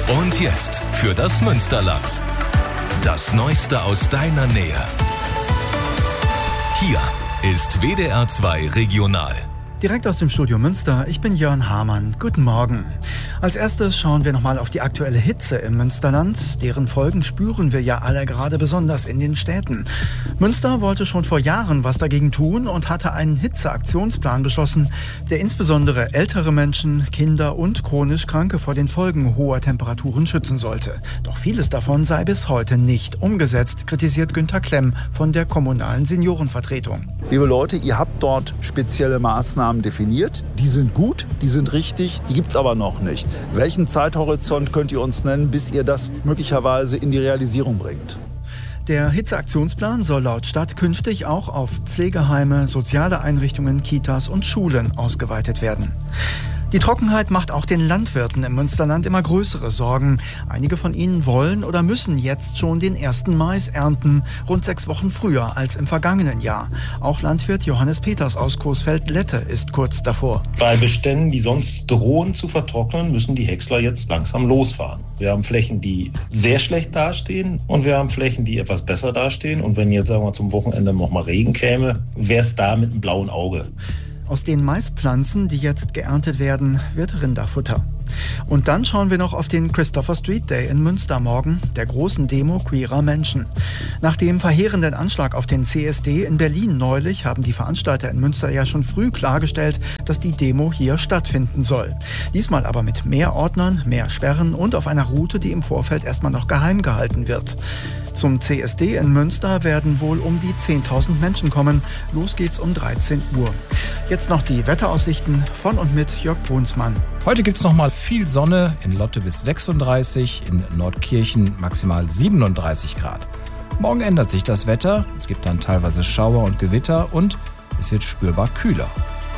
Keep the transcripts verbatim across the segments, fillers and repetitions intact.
Und jetzt für das Münsterland. Das Neueste aus deiner Nähe. Hier ist W D R zwei Regional. Direkt aus dem Studio Münster, ich bin Jörn Hamann. Guten Morgen. Als erstes schauen wir nochmal auf die aktuelle Hitze im Münsterland. Deren Folgen spüren wir ja alle gerade besonders in den Städten. Münster wollte schon vor Jahren was dagegen tun und hatte einen Hitzeaktionsplan beschlossen, der insbesondere ältere Menschen, Kinder und chronisch Kranke vor den Folgen hoher Temperaturen schützen sollte. Doch vieles davon sei bis heute nicht umgesetzt, kritisiert Günther Klemm von der kommunalen Seniorenvertretung. Liebe Leute, ihr habt dort spezielle Maßnahmen definiert. Die sind gut, die sind richtig, die gibt es aber noch nicht. Welchen Zeithorizont könnt ihr uns nennen, bis ihr das möglicherweise in die Realisierung bringt? Der Hitzeaktionsplan soll laut Stadt künftig auch auf Pflegeheime, soziale Einrichtungen, Kitas und Schulen ausgeweitet werden. Die Trockenheit macht auch den Landwirten im Münsterland immer größere Sorgen. Einige von ihnen wollen oder müssen jetzt schon den ersten Mais ernten, rund sechs Wochen früher als im vergangenen Jahr. Auch Landwirt Johannes Peters aus Coesfeld-Lette ist kurz davor. Bei Beständen, die sonst drohen zu vertrocknen, müssen die Häcksler jetzt langsam losfahren. Wir haben Flächen, die sehr schlecht dastehen und wir haben Flächen, die etwas besser dastehen. Und wenn jetzt sagen wir, zum Wochenende noch mal Regen käme, wäre es da mit einem blauen Auge. Aus den Maispflanzen, die jetzt geerntet werden, wird Rinderfutter. Und dann schauen wir noch auf den Christopher Street Day in Münster morgen, der großen Demo queerer Menschen. Nach dem verheerenden Anschlag auf den C S D in Berlin neulich haben die Veranstalter in Münster ja schon früh klargestellt, dass die Demo hier stattfinden soll. Diesmal aber mit mehr Ordnern, mehr Sperren und auf einer Route, die im Vorfeld erstmal noch geheim gehalten wird. Zum C S D in Münster werden wohl um die zehntausend Menschen kommen. Los geht's um dreizehn Uhr. Jetzt noch die Wetteraussichten von und mit Jörg Brunsmann. Heute gibt's noch mal viel Sonne, in Lotte bis sechsunddreißig, in Nordkirchen maximal siebenunddreißig Grad. Morgen ändert sich das Wetter, es gibt dann teilweise Schauer und Gewitter und es wird spürbar kühler.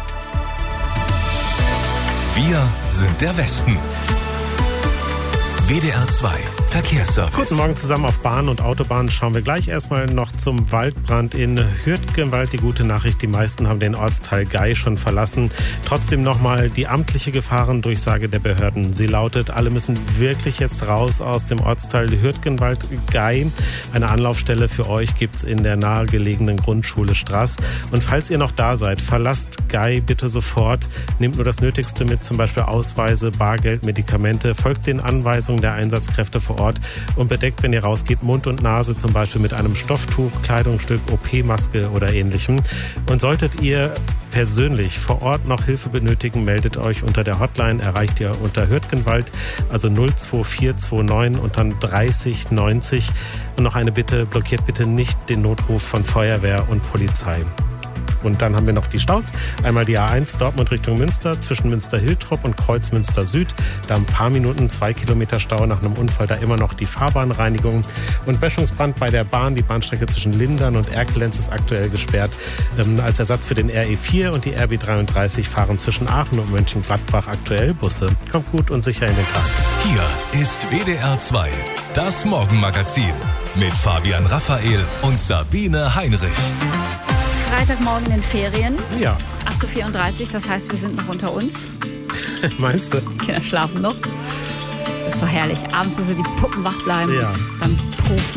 Wir sind der Westen. W D R zwei Verkehrsservice. Guten Morgen zusammen. Auf Bahn und Autobahn schauen wir gleich erstmal noch zum Waldbrand in Hürtgenwald. Die gute Nachricht, die meisten haben den Ortsteil Gei schon verlassen. Trotzdem nochmal die amtliche Gefahrendurchsage der Behörden. Sie lautet, alle müssen wirklich jetzt raus aus dem Ortsteil Hürtgenwald Gei. Eine Anlaufstelle für euch gibt's in der nahegelegenen Grundschule Straß. Und falls ihr noch da seid, verlasst Gei bitte sofort. Nehmt nur das Nötigste mit, zum Beispiel Ausweise, Bargeld, Medikamente. Folgt den Anweisungen der Einsatzkräfte vor Ort und bedeckt, wenn ihr rausgeht, Mund und Nase zum Beispiel mit einem Stofftuch, Kleidungsstück, O P-Maske oder ähnlichem. Und solltet ihr persönlich vor Ort noch Hilfe benötigen, meldet euch unter der Hotline, erreicht ihr unter Hürtgenwald, also null zwei vier zwei neun und dann dreißig neunzig. Und noch eine Bitte, blockiert bitte nicht den Notruf von Feuerwehr und Polizei. Und dann haben wir noch die Staus. Einmal die A eins Dortmund Richtung Münster zwischen Münster-Hiltrop und Kreuzmünster Süd. Da ein paar Minuten, zwei Kilometer Stau nach einem Unfall, da immer noch die Fahrbahnreinigung. Und Böschungsbrand bei der Bahn. Die Bahnstrecke zwischen Lindern und Erkelenz ist aktuell gesperrt. Ähm, als Ersatz für den R E vier und die R B dreiunddreißig fahren zwischen Aachen und Mönchengladbach aktuell Busse. Kommt gut und sicher in den Tag. Hier ist W D R zwei, das Morgenmagazin mit Fabian Raphael und Sabine Heinrich. Freitagmorgen in Ferien. Ja. acht Uhr vierunddreißig, das heißt, wir sind noch unter uns. Meinst du? Kinder schlafen noch. Das ist doch herrlich. Abends, dass die Puppen wach bleiben Ja. und dann Profi.